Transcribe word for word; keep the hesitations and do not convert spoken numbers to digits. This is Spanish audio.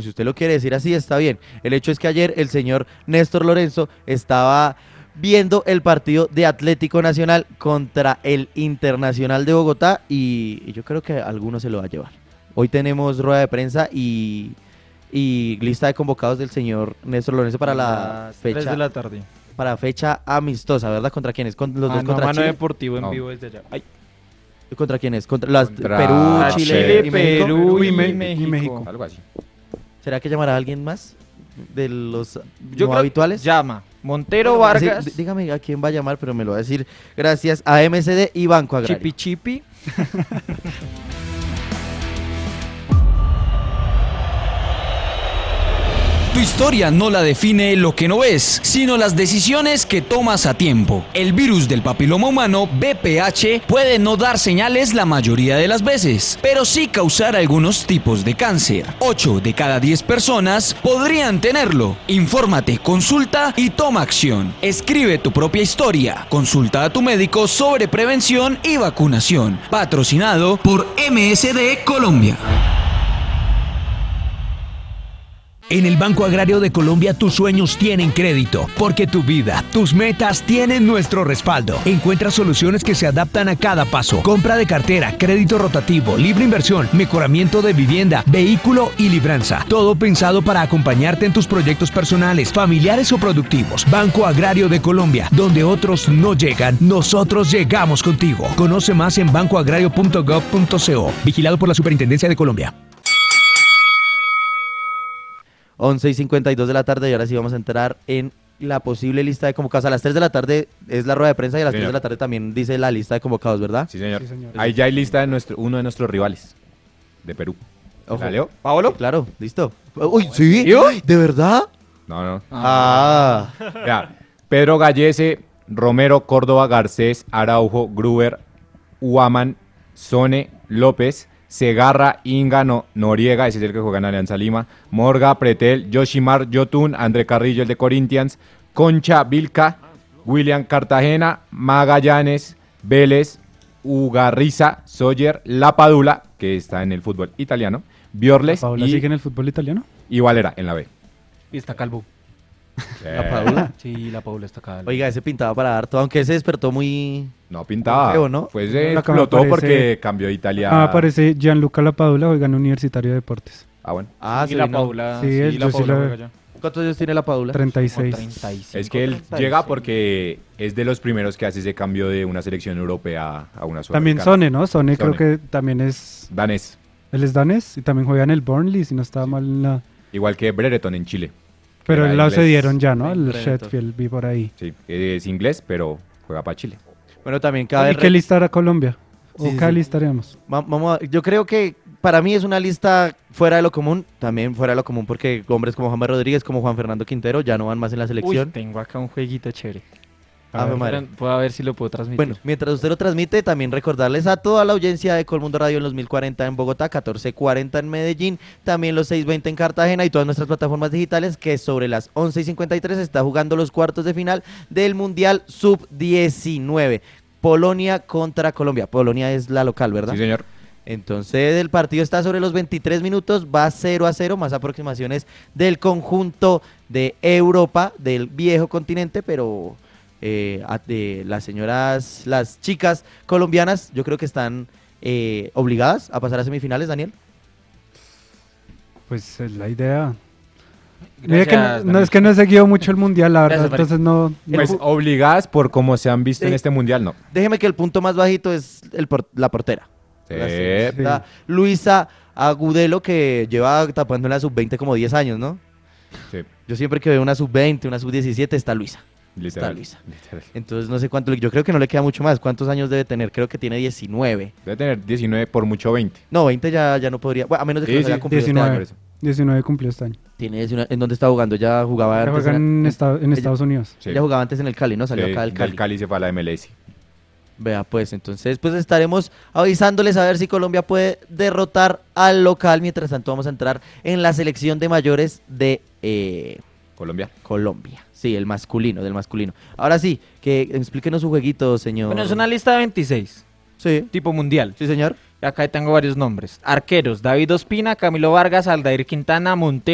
si usted lo quiere decir así, está bien. El hecho es que ayer el señor Néstor Lorenzo estaba viendo el partido de Atlético Nacional contra el Internacional de Bogotá y, y yo creo que alguno se lo va a llevar. Hoy tenemos rueda de prensa y, y lista de convocados del señor Néstor Lorenzo para la fecha tres de la tarde. Para fecha amistosa, ¿verdad? ¿Contra quiénes? ¿Con los ah, dos no, contra Mano Chile? Deportivo en No. vivo desde allá. Ay. ¿Contra quiénes? Contra las Contra Perú, Chile, Chile, y Perú, México. y, y Me- México. y México. Algo así. ¿Será que llamará a alguien más de los Yo no creo habituales? Llama. Montero Bueno, sí, Vargas. d- dígame a quién va a llamar, pero me lo va a decir gracias a M C D y Banco Agrario. Chipi Chipi. Tu historia no la define lo que no ves, sino las decisiones que tomas a tiempo. El virus del papiloma humano, V P H, puede no dar señales la mayoría de las veces, pero sí causar algunos tipos de cáncer. ocho de cada diez personas podrían tenerlo. Infórmate, consulta y toma acción. Escribe tu propia historia. Consulta a tu médico sobre prevención y vacunación. Patrocinado por M S D Colombia. En el Banco Agrario de Colombia tus sueños tienen crédito, porque tu vida, tus metas tienen nuestro respaldo. Encuentra soluciones que se adaptan a cada paso. Compra de cartera, crédito rotativo, libre inversión, mejoramiento de vivienda, vehículo y libranza. Todo pensado para acompañarte en tus proyectos personales, familiares o productivos. Banco Agrario de Colombia, donde otros no llegan, nosotros llegamos contigo. Conoce más en banco agrario punto gov punto co. Vigilado por la Superintendencia de Colombia. once y cincuenta y dos de la tarde y ahora sí vamos a entrar en la posible lista de convocados. A las tres de la tarde es la rueda de prensa y a las Sí, tres de señor. la tarde también dice la lista de convocados, ¿verdad? Sí, señor. Sí, señor. Ahí ya hay lista de nuestro, uno de nuestros rivales de Perú. Ojo. ¿La leo? ¿Paolo? Sí, claro, listo. Uy, ¿sí? ¿Yo? ¿De verdad? No, no. Ah. Ya. Pedro Gallese, Romero, Córdoba, Garcés, Araujo, Gruber, Uaman, Sone, López, Segarra, Ingano, Noriega, ese es el que juega en Alianza Lima, Morga, Pretel, Yoshimar, Yotun, André Carrillo, el de Corinthians, Concha, Vilca, William Cartagena, Magallanes, Vélez, Ugarriza, Soyer, Lapadula, que está en el fútbol italiano, Biorles ¿Paula y, sigue en el fútbol italiano? y Valera en la B. Y está calvo. La Paula. Sí, la Paula está calvo. Oiga, ese pintaba para harto, aunque ese despertó muy... No pintaba, Feo, ¿no? pues se Acá me explotó aparece- porque cambió de Italia. Ah, aparece Gianluca Lapadula, juega en Universitario de Deportes. Ah, bueno. Ah, sí, se la vino. Paula. Sí, Sí, es- la yo sí Paula la- juega allá. ¿Cuántos años tiene la Paula? treinta y Como seis. treinta y cinco, Es que él treinta y llega seis. porque es de los primeros que hace ese cambio de una selección europea a una También sudamericana. Sone, ¿no? Sone creo Sone. que también es... Danés, Él es danés y también juega en el Burnley, si no estaba mal en la... igual que Brereton en Chile. Pero Era él lo inglés. cedieron ya, ¿no? Ay, El Brereton. Sheffield, vi por ahí. Sí, es inglés, pero juega para Chile. Bueno, también cabe... ¿Y qué re- lista hará Colombia? ¿O Sí, sí, qué sí. lista haríamos? Va- Vamos a- yo creo que para mí es una lista fuera de lo común, también fuera de lo común porque hombres como James Rodríguez, como Juan Fernando Quintero ya no van más en la Uy, selección. tengo acá un jueguito chévere. A ver, madre. Esperen, puedo ver si lo puedo transmitir. Bueno, mientras usted lo transmite, también recordarles a toda la audiencia de Colmundo Radio en los mil cuarenta en Bogotá, catorce cuarenta en Medellín, también los seiscientos veinte en Cartagena y todas nuestras plataformas digitales que sobre las once y cincuenta y tres está jugando los cuartos de final del Mundial sub diecinueve. Polonia contra Colombia. Polonia es la local, ¿verdad? Sí, señor. Entonces el partido está sobre los veintitrés minutos, va cero a cero, más aproximaciones del conjunto de Europa, del viejo continente, pero eh, a- de las señoras, las chicas colombianas, yo creo que están eh, obligadas a pasar a semifinales, Daniel. Pues es la idea. Mira que no, Gracias, no, Daniel. es que no he seguido mucho el mundial, la verdad, Gracias, Mari. entonces no... no- Pues obligadas por cómo se han visto en Sí. este mundial, ¿no. Déjeme que el punto más bajito es el por- la portera. Sí. La señorita Luisa Agudelo, que lleva tapando en la sub veinte como diez años, ¿no? Sí, Yo siempre que veo una sub veinte, una sub diecisiete, está Luisa. literal. Luisa. literal. Entonces no sé cuánto, le- yo creo que no le queda mucho más. ¿Cuántos años debe tener? Creo que tiene diecinueve. Debe tener diecinueve por mucho veinte. No, veinte ya, ya no podría. Bueno, a menos de que Sí, no se haya sí, cumplido este diecinueve. año. eso. diecinueve cumplió este año. Tiene diecinueve. ¿En dónde está jugando? Ya jugaba Ya antes. juega en, en- esta- en ella- Estados Unidos. Sí. Ella jugaba antes en el Cali, ¿no? Salió Sí, acá del Cali. Del Cali se fue a la M L S. Vea, pues, entonces, pues estaremos avisándoles a ver si Colombia puede derrotar al local. Mientras tanto, vamos a entrar en la selección de mayores de eh, Colombia. Colombia. Sí, el masculino, del masculino. Ahora sí, que explíquenos su jueguito, señor. Bueno, es una lista de veintiséis, Sí, tipo mundial. sí, señor. Acá tengo varios nombres. Arqueros: David Ospina, Camilo Vargas, Aldair Quintana, Montero.